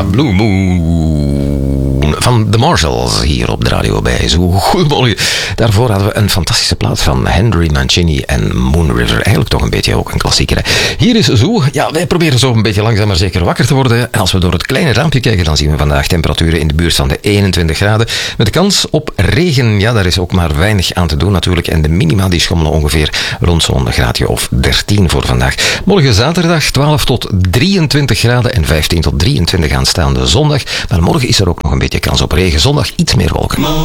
Blue Moon van The Marshalls hier op de radio bij Zo. Goedemorgen. Daarvoor hadden we een fantastische plaat van Henry Mancini en Moon River. Eigenlijk toch een beetje ook een klassieker. Hè? Hier is Zo. Ja, wij proberen zo een beetje langzaam maar zeker wakker te worden. En als we door het kleine raampje kijken, dan zien we vandaag temperaturen in de buurt van de 21 graden. Met de kans op regen, ja, daar is ook maar weinig aan te doen natuurlijk. En de minima die schommelen ongeveer rond zo'n graadje of 13 voor vandaag. Morgen zaterdag 12 tot 23 graden en 15 tot 23 aanstaande zondag. Maar morgen is er ook nog een beetje kans op regen. Zondag iets meer wolken.